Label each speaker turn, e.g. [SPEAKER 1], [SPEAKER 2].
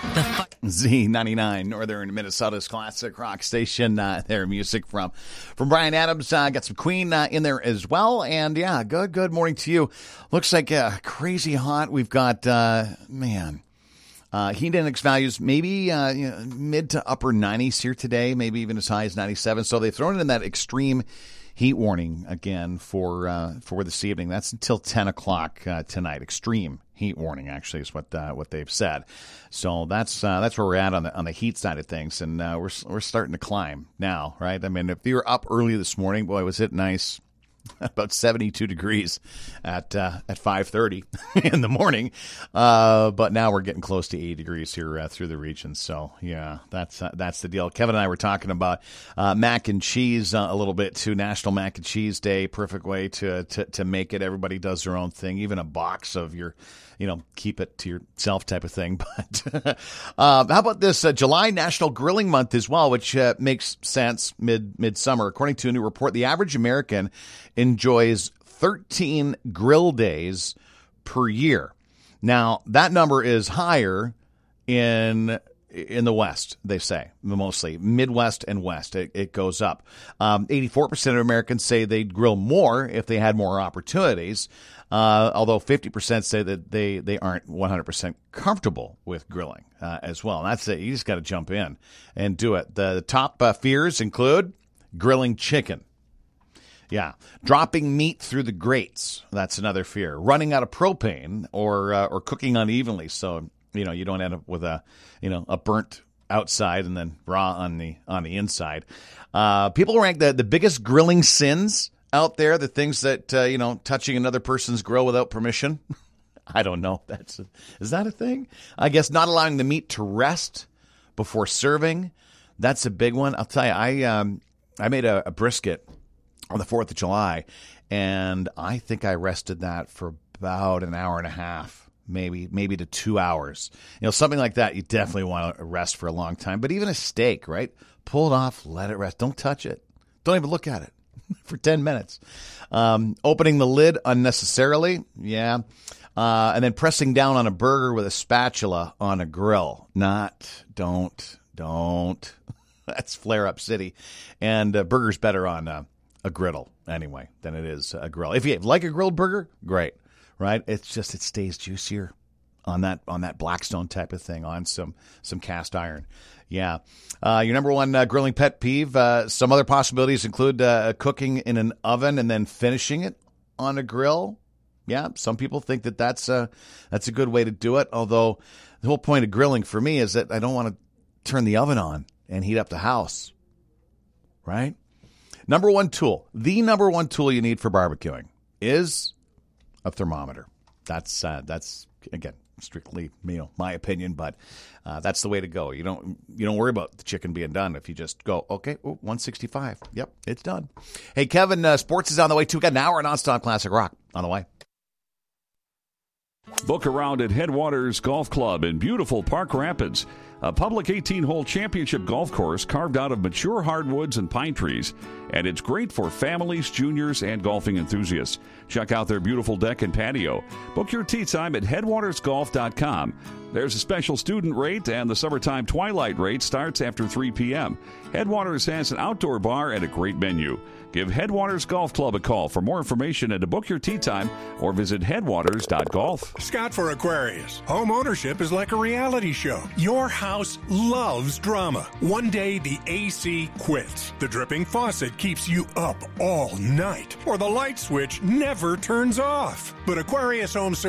[SPEAKER 1] Z99, Northern Minnesota's classic rock station. Their music from Bryan Adams. Got some Queen in there as well. And yeah, good morning to you. Looks like crazy hot. We've got, heat index values maybe mid to upper 90s here today, maybe even as high as 97. So they've thrown in that extreme heat warning again for this evening. That's until 10 o'clock tonight. Extreme heat warning, actually, is what they've said. So that's where we're at on the heat side of things, and we're starting to climb now, right? I mean, if you were up early this morning, boy, was it nice. About 72 degrees at 5:30 in the morning, but now we're getting close to 80 degrees here through the region. So yeah, that's the deal. Kevin and I were talking about mac and cheese a little bit too. National Mac and Cheese Day, perfect way to make it. Everybody does their own thing, even a box of your, keep it to yourself type of thing. But how about this July National Grilling Month as well, which makes sense midsummer. According to a new report, the average American enjoys 13 grill days per year. Now, that number is higher in the West, they say, mostly. Midwest and West, it goes up. 84% of Americans say they'd grill more if they had more opportunities, although 50% say that they aren't 100% comfortable with grilling as well. And that's it. You just got to jump in and do it. The top fears include grilling chicken. Yeah, dropping meat through the grates. That's another fear. Running out of propane or cooking unevenly, so you don't end up with a burnt outside and then raw on the inside. People rank the biggest grilling sins out there, the things that touching another person's grill without permission. I don't know. Is that a thing? I guess not allowing the meat to rest before serving. That's a big one. I'll tell you, I made a brisket on the 4th of July, and I think I rested that for about an hour and a half, maybe to 2 hours. Something like that, you definitely want to rest for a long time. But even a steak, right? Pull it off, let it rest. Don't touch it. Don't even look at it for 10 minutes. Opening the lid unnecessarily, yeah. And then pressing down on a burger with a spatula on a grill. Don't. That's flare-up city. And burger's better on a griddle anyway than it is a grill. If you like a grilled burger, great, right? It's just it stays juicier on that Blackstone type of thing, on some cast iron. Yeah. Your number one grilling pet peeve. Some other possibilities include cooking in an oven and then finishing it on a grill. Yeah, some people think that's a good way to do it. Although the whole point of grilling for me is that I don't want to turn the oven on and heat up the house, right? The number one tool you need for barbecuing is a thermometer. That's again strictly my opinion, but that's the way to go. You don't worry about the chicken being done if you just go, okay, 165. Yep, it's done. Hey, Kevin, sports is on the way too. We got an hour of nonstop classic rock on the way.
[SPEAKER 2] Book around at Headwaters Golf Club in beautiful Park Rapids. A public 18-hole championship golf course carved out of mature hardwoods and pine trees. And it's great for families, juniors, and golfing enthusiasts. Check out their beautiful deck and patio. Book your tee time at headwatersgolf.com. There's a special student rate, and the summertime twilight rate starts after 3 p.m. Headwaters has an outdoor bar and a great menu. Give Headwaters Golf Club a call for more information and to book your tee time, or visit headwaters.golf.
[SPEAKER 3] Scott for Aquarius. Home ownership is like a reality show. Your house loves drama. One day the AC quits. The dripping faucet keeps you up all night. Or the light switch never turns off. But Aquarius Home